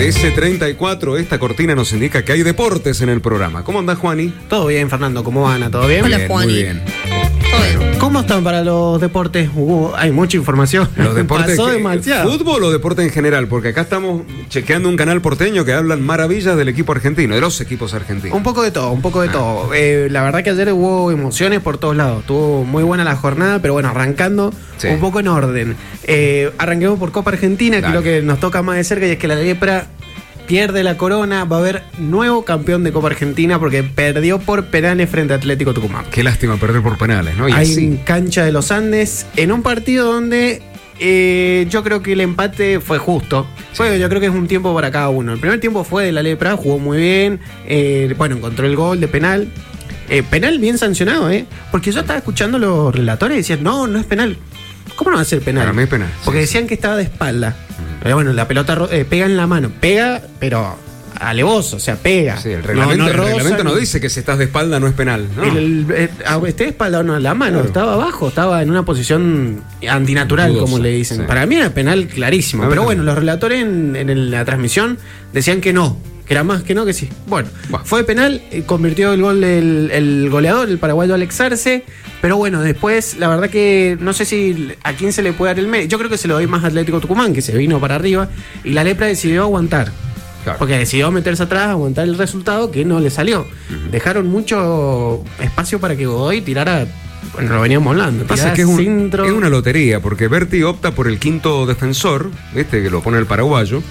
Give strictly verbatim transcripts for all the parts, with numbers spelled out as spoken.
trece treinta y cuatro, esta cortina nos indica que hay deportes en el programa. ¿Cómo andás, Juani? Todo bien, Fernando, ¿cómo van? ¿Todo bien? Hola, Bien, Juani. muy bien. Bueno, ¿Cómo están para los deportes? Uh, hay mucha información. Los deportes, Pasó que- demasiado. ¿fútbol o deporte en general? Porque acá estamos chequeando un canal porteño que hablan maravillas del equipo argentino, de los equipos argentinos. Un poco de todo, un poco de todo. Eh, la verdad que ayer hubo emociones por todos lados. Estuvo muy buena la jornada, pero bueno, arrancando Sí. un poco en orden. Eh, arranquemos por Copa Argentina, que Dale. es lo que nos toca más de cerca, y es que la Lepra pierde la corona. Va a haber nuevo campeón de Copa Argentina porque perdió por penales frente a Atlético Tucumán. Qué lástima perder por penales, ¿no? Y Hay así. en cancha de los Andes, en un partido donde eh, yo creo que el empate fue justo. Fue, yo creo que es un tiempo para cada uno. El primer tiempo fue de la Lepra, jugó muy bien. eh, bueno, encontró el gol de penal. Eh, penal bien sancionado, ¿eh? Porque yo estaba escuchando los relatores y decían, no, no es penal. ¿Cómo no va a ser penal? Para mí es penal, Porque sí, decían que estaba de espalda. Pero bueno, la pelota ro- eh, pega en la mano. Pega, pero alevoso, o sea, pega. Sí, el reglamento no, el roza reglamento no ni- dice que si estás de espalda no es penal, ¿no? el, el, eh, ah, esté de espalda o no, la mano Claro. estaba abajo, estaba en una posición antinatural, Dudosa, como le dicen. sí. Para mí era penal clarísimo. A ver, Pero también. bueno, los relatores en, en el- la transmisión decían que no, que era más que no que sí. Bueno, Bueno. fue penal, eh, convirtió el gol del el goleador, el paraguayo Alex Arce. Pero bueno, después, la verdad que no sé si a quién se le puede dar el mérito. Yo creo que se lo doy más a Atlético Tucumán, que se vino para arriba. Y la Lepra decidió aguantar. Claro. Porque decidió meterse atrás, aguantar el resultado que no le salió. Dejaron mucho espacio para que Godoy tirara. Bueno, lo veníamos hablando. Pasa tirara que es, un- centro. es una lotería, porque Berti opta por el quinto defensor, ¿viste? Que lo pone el paraguayo.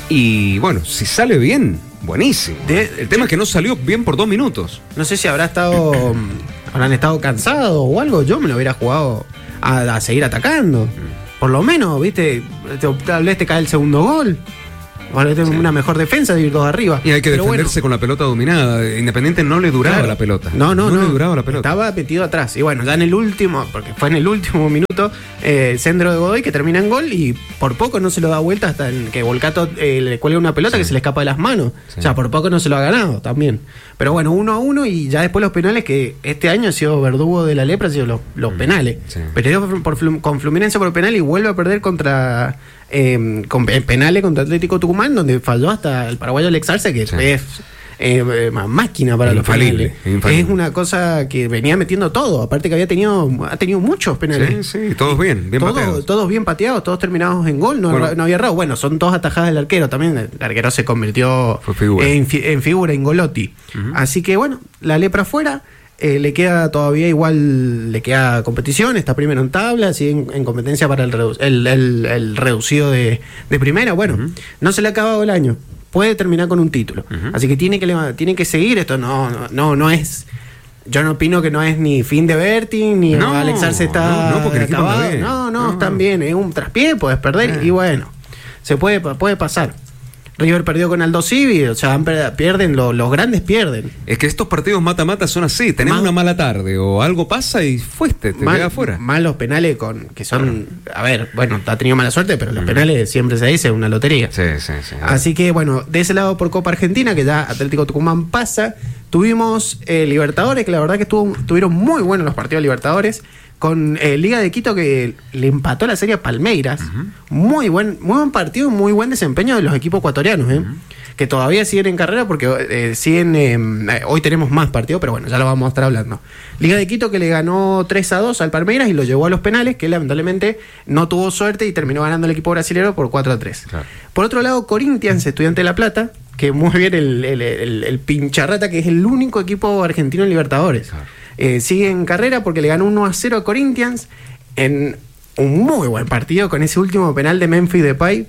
Y bueno, si sale bien, buenísimo. De- el tema es que no salió bien por dos minutos. No sé si habrá estado. habrán estado cansados o algo. Yo me lo hubiera jugado a, a seguir atacando. Por lo menos, ¿viste? Te- Tal vez te cae el segundo gol. Tal vez una mejor defensa de ir dos arriba. Y hay que Pero bueno, defenderse con la pelota dominada. Independiente no le duraba claro. la pelota. No, no, no. le duraba la pelota. Estaba metido atrás. Y bueno, ya en el último, porque fue en el último minuto, eh, el centro de Godoy que termina en gol y por poco no se lo da vuelta hasta en que Volcato eh, le cuelga una pelota que se le escapa de las manos. Sí. O sea, por poco no se lo ha ganado también. Pero bueno, uno a uno y ya después los penales, que este año ha sido verdugo de la Lepra, han sido los, los penales. sí. Perdió por, por Flum- con Fluminense por penal y vuelve a perder contra. Eh, con pe- penales contra Atlético Tucumán, donde falló hasta el paraguayo Alex Arce, que Sí. es eh, eh, máquina para los Infalible, penales. infalible. Es una cosa que venía metiendo todo. Aparte que había tenido, ha tenido muchos penales. Sí, sí, todos bien, bien Todo- pateados. todos bien pateados, todos terminados en gol, no, Bueno. no había errado. Bueno, son todas atajadas del arquero también. El arquero se convirtió Fue figura. En, fi- en figura, en Golotti. Así que bueno, la Lepra fuera. Eh, le queda todavía igual, le queda competición, está primero en tabla, sigue en, en competencia para el, redu- el, el- el reducido de, de primera. Bueno, no se le ha acabado el año, puede terminar con un título. Así que tiene que leva- tiene que seguir, esto no, no, no, no es. Yo no opino que no es ni fin de Berti, ni No, Alex Arce está no, no, porque el equipo anda acabado. bien. No, no, No. están bien, es un traspié, puedes perder Eh. y bueno, se puede, puede pasar. River perdió con Aldo Civi, o sea, han per- pierden, lo- los grandes pierden. Es que estos partidos mata-mata son así. Tenés Más- una mala tarde o algo pasa y fuiste, te Mal- quedas afuera. Más los penales con que son, a ver, bueno, ha tenido mala suerte, pero los penales siempre se dice una lotería. Sí, sí, sí. Así que bueno, de ese lado por Copa Argentina, que ya Atlético Tucumán pasa, tuvimos eh, Libertadores, que la verdad que estuvo, tuvieron muy buenos los partidos Libertadores, con eh, Liga de Quito que le empató la serie a Palmeiras. Muy buen, muy buen partido, muy buen desempeño de los equipos ecuatorianos, ¿eh? Que todavía siguen en carrera porque eh, siguen, eh, eh, hoy tenemos más partidos, pero bueno, ya lo vamos a estar hablando. Liga de Quito que le ganó tres a dos al Palmeiras y lo llevó a los penales, que lamentablemente no tuvo suerte y terminó ganando el equipo brasileño por cuatro a tres. Claro. Por otro lado, Corinthians, Estudiante de La Plata, que muy bien el, el, el, el pincharrata, que es el único equipo argentino en Libertadores. Claro. Eh, sigue en carrera porque le ganó uno a cero a Corinthians en un muy buen partido con ese último penal de Memphis Depay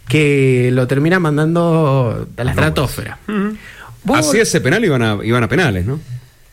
que lo termina mandando a la estratosfera. Vos- Así ese penal iban a, iban a penales, ¿no?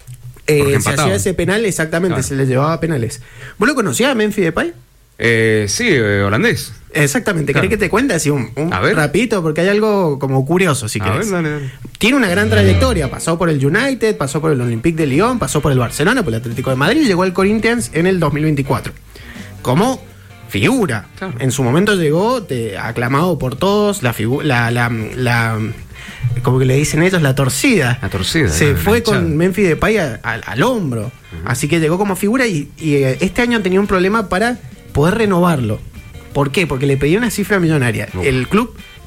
eh, porque se empataban. hacía ese penal, exactamente, Claro. se le llevaba a penales. ¿Vos lo conocías a Memphis Depay? Eh, sí, eh, holandés. Exactamente, Claro. ¿querés que te cuente así un, un A ver. rapidito? Porque hay algo como curioso, si a querés. ver, dale, dale. Tiene una gran trayectoria, pasó por el United, pasó por el Olympique de Lyon, pasó por el Barcelona, por el Atlético de Madrid y llegó al Corinthians en el dos mil veinticuatro. Como figura. Claro. En su momento llegó te- aclamado por todos, la figura, la, la, la- como que le dicen ellos, la torcida. La torcida, Se la- la fue hinchada. con Memphis Depay a- al- al hombro. Así que llegó como figura y, y, eh, este año tenía un problema para poder renovarlo. ¿Por qué? Porque le pedía una cifra millonaria. Uf. El club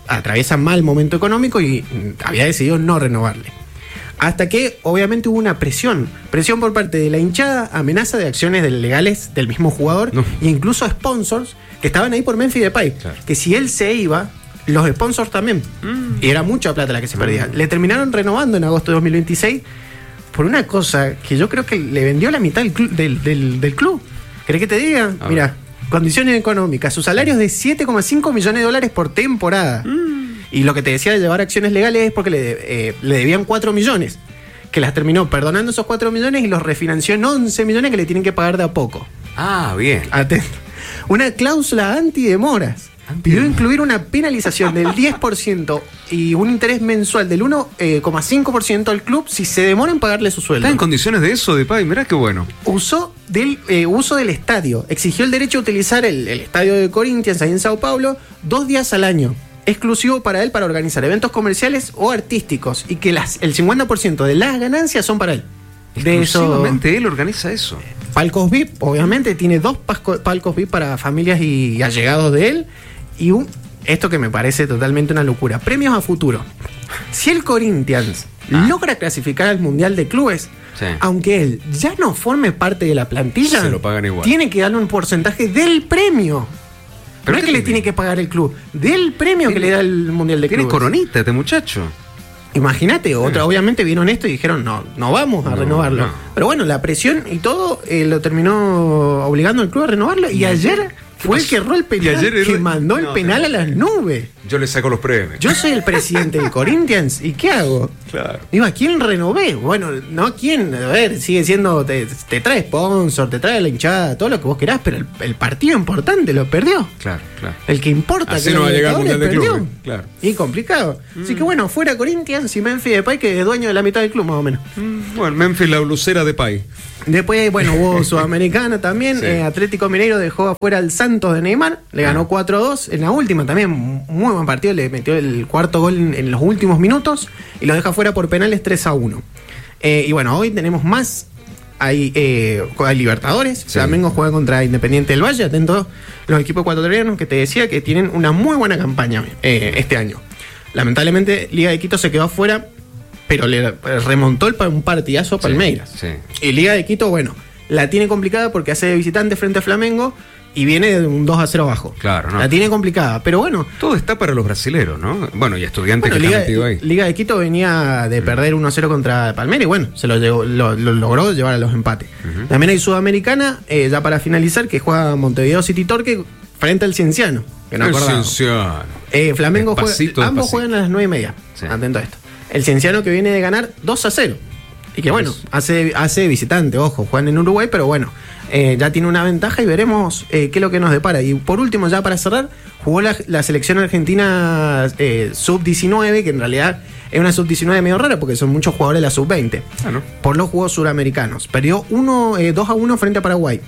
atraviesa mal momento económico y había decidido no renovarle. Hasta que obviamente hubo una presión, presión por parte de la hinchada, amenaza de acciones legales del mismo jugador no. e incluso sponsors que estaban ahí por Memphis Depay, claro. que si él se iba, los sponsors también, mm. y era mucha plata la que se perdía. Mm. Le terminaron renovando en agosto de dos mil veintiséis por una cosa que yo creo que le vendió la mitad del, clu- del, del, del club. ¿Querés que te diga? A Mira, ver. Condiciones económicas, su salario es de siete coma cinco millones de dólares por temporada. Mm. Y lo que te decía de llevar acciones legales es porque le, eh, le debían cuatro millones, que las terminó perdonando esos cuatro millones y los refinanció en once millones que le tienen que pagar de a poco. Ah, bien. Atento. Una cláusula antidemoras. Pidió incluir una penalización del diez por ciento y un interés mensual del uno coma cinco por ciento al club si se demora en pagarle su sueldo. ¿Está en condiciones de eso, Depay? Mirá qué bueno. Usó del eh, uso del estadio. Exigió el derecho a utilizar el, el estadio de Corinthians ahí en Sao Paulo dos días al año. Exclusivo para él para organizar eventos comerciales o artísticos y que las, el cincuenta por ciento de las ganancias son para él. Exclusivamente de eso, él organiza eso. Palcos V I P, obviamente, tiene dos palcos V I P para familias y allegados de él. Y un, esto que me parece totalmente una locura, premios a futuro. Si el Corinthians ah. logra clasificar al Mundial de Clubes, sí. aunque él ya no forme parte de la plantilla, se lo pagan igual. Tiene que darle un porcentaje del premio. No es que le tiene que pagar el club, del premio que le da el Mundial de Clubes. Tiene coronita este muchacho. Imagínate, otra, obviamente vieron esto y dijeron, no, no vamos a no, renovarlo. No. Pero bueno, la presión y todo eh, lo terminó obligando al club a renovarlo. Y ayer fue el que erró el penal, ayer que mandó el no, penal no. a las nubes. Yo le saco los premios. Yo soy el presidente del Corinthians, ¿y qué hago? Claro. Digo, ¿a quién renové? Bueno, no a quién, a ver, sigue siendo, te, te trae sponsor, te trae la hinchada, todo lo que vos querás, pero el, el partido importante lo perdió. Claro, claro. El que importa así que no va a llegar al Mundial de perdió. Clubes, claro. Y complicado. Mm. Así que bueno, fuera Corinthians y Memphis Depay, que es dueño de la mitad del club, más o menos. Mm. Bueno, Memphis la blucera Depay. Después, bueno, hubo Sudamericana también. Sí. Eh, Atlético Mineiro dejó afuera al Santos de Neymar. Le ganó ah. cuatro a dos. En la última también, muy buen partido. Le metió el cuarto gol en, en los últimos minutos. Y lo deja fuera por penales tres a uno. Eh, y bueno, hoy tenemos más. Hay, eh, hay Libertadores. Sí. Flamengo juega contra Independiente del Valle. Atentos los equipos ecuatorianos que te decía que tienen una muy buena campaña eh, este año. Lamentablemente, Liga de Quito se quedó afuera, pero le remontó el, un partidazo a Palmeiras. Sí, sí. Y Liga de Quito, bueno, la tiene complicada porque hace de visitante frente a Flamengo y viene de un dos a cero abajo. Claro, ¿no? La tiene complicada, pero bueno. Todo está para los brasileros, ¿no? Bueno, y Estudiantes bueno, que Liga, está metido ahí. Liga de Quito venía de perder uno a cero contra Palmeiras y bueno, se lo, llevó, lo, lo logró llevar a los empates. Uh-huh. También hay Sudamericana, eh, ya para finalizar, que juega Montevideo City Torque frente al Cienciano. Que no el Cienciano. Eh, Flamengo despacito, juega, ambos despacito. juegan a las nueve y media. Sí. Atento a esto. El Cienciano que viene de ganar dos a cero. Y que bueno, hace, hace visitante, ojo, juegan en Uruguay, pero bueno, eh, ya tiene una ventaja y veremos eh, qué es lo que nos depara. Y por último, ya para cerrar, jugó la, la selección argentina eh, sub diecinueve, que en realidad es una sub diecinueve medio rara porque son muchos jugadores de la sub veinte, ah, ¿no? por los juegos suramericanos. Perdió uno, eh, dos a uno frente a Paraguay.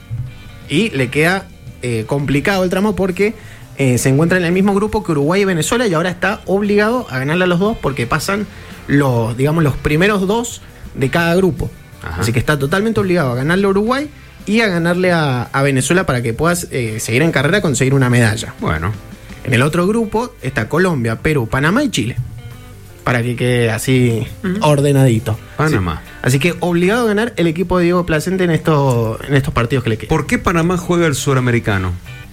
Y le queda eh, complicado el tramo porque eh, se encuentra en el mismo grupo que Uruguay y Venezuela y ahora está obligado a ganarle a los dos porque pasan los, digamos, los primeros dos de cada grupo. Ajá. Así que está totalmente obligado a ganarle a Uruguay y a ganarle a, a Venezuela para que puedas eh, seguir en carrera, conseguir una medalla. Bueno. En el otro grupo está Colombia, Perú, Panamá y Chile. Para que quede así uh-huh. ordenadito. Panamá. Sí. Así que obligado a ganar el equipo de Diego Placente en, esto, en estos partidos que le quedan. ¿Por qué Panamá juega el suramericano?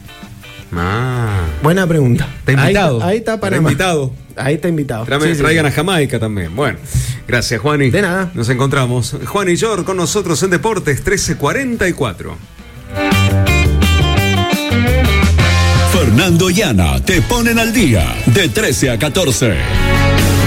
Ah. Buena pregunta. Está invitado. Ahí, ahí está Panamá. Está invitado. Ahí está invitado. Traigan, sí, traigan sí. a Jamaica también. Bueno, gracias, Juani. De nada. Nos encontramos. Juan y George con nosotros en Deportes trece cuarenta y cuatro. Fernando y Ana te ponen al día de trece a catorce.